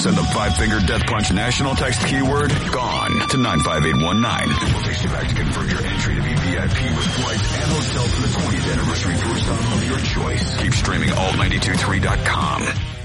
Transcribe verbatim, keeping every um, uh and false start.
Send the five-finger death punch national text keyword GONE to nine five eight one nine. We'll text you back to confirm your entry to be V I P with flights and hotel for the twentieth anniversary cruise on of your choice. Keep streaming alt ninety-two point three dot com.